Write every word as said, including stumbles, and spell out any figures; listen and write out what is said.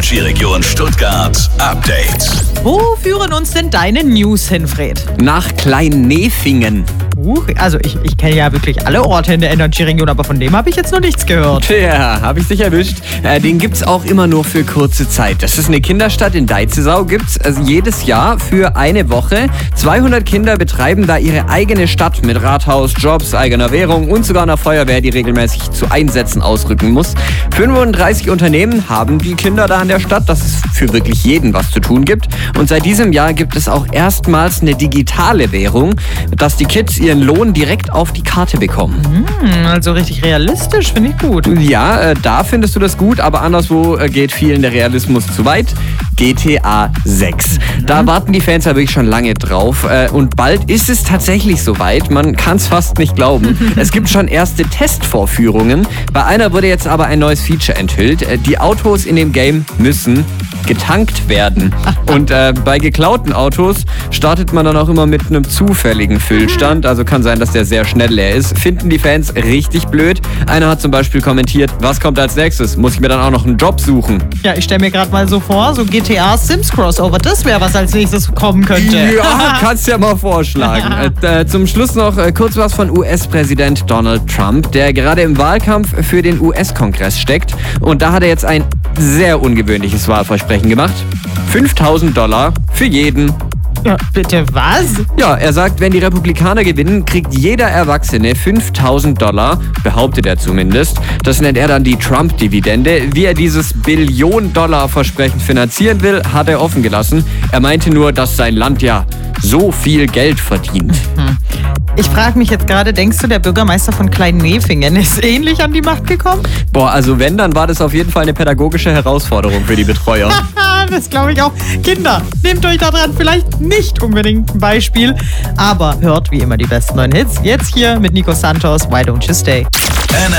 Energy-Region Stuttgart Update. Wo führen uns denn deine News hin, Fred? Nach Klein-Nefingen. Uh, also ich, ich kenne ja wirklich alle Orte in der Energy-Region, aber von dem habe ich jetzt noch nichts gehört. Tja, habe ich dich erwischt. Äh, den gibt's auch immer nur für kurze Zeit. Das ist eine Kinderstadt in Deizisau. Gibt's also jedes Jahr für eine Woche. zweihundert Kinder betreiben da ihre eigene Stadt mit Rathaus, Jobs, eigener Währung und sogar einer Feuerwehr, die regelmäßig zu Einsätzen ausrücken muss. fünfunddreißig Unternehmen haben die Kinder da in der Stadt, dass es für wirklich jeden was zu tun gibt. Und seit diesem Jahr gibt es auch erstmals eine digitale Währung, dass die Kids ihren Lohn direkt auf die Karte bekommen. Hm, also richtig realistisch, finde ich gut. Ja, äh, da findest du das gut, aber anderswo äh, geht vielen der Realismus zu weit. G T A sechs. Mhm. Da warten die Fans ja wirklich schon lange drauf. Äh, und bald ist es tatsächlich soweit. Man kann es fast nicht glauben. Es gibt schon erste Testvorführungen. Bei einer wurde jetzt aber ein neues Feature enthüllt. Äh, die Autos in dem Game müssen getankt werden. Und äh, bei geklauten Autos startet man dann auch immer mit einem zufälligen Füllstand. Also kann sein, dass der sehr schnell leer ist. Finden die Fans richtig blöd. Einer hat zum Beispiel kommentiert, was kommt als nächstes? Muss ich mir dann auch noch einen Job suchen? Ja, ich stelle mir gerade mal so vor, so G T A Sims Crossover, das wäre was als nächstes kommen könnte. Ja, kannst ja mal vorschlagen. äh, zum Schluss noch äh, kurz was von U S-Präsident Donald Trump, der gerade im Wahlkampf für den U S-Kongress steckt. Und da hat er jetzt ein sehr ungewöhnliches Wahlversprechen gemacht. fünftausend Dollar für jeden. Ja, bitte was? Ja, er sagt, wenn die Republikaner gewinnen, kriegt jeder Erwachsene fünftausend Dollar, behauptet er zumindest. Das nennt er dann die Trump-Dividende. Wie er dieses Billion-Dollar-Versprechen finanzieren will, hat er offen gelassen. Er meinte nur, dass sein Land ja so viel Geld verdient. Hm. Ich frage mich jetzt gerade, denkst du, der Bürgermeister von Klein-Nefingen ist ähnlich an die Macht gekommen? Boah, also wenn, dann war das auf jeden Fall eine pädagogische Herausforderung für die Betreuer. Das glaube ich auch. Kinder, nehmt euch daran vielleicht nicht unbedingt ein Beispiel, aber hört wie immer die besten neuen Hits. Jetzt hier mit Nico Santos, Why Don't You Stay?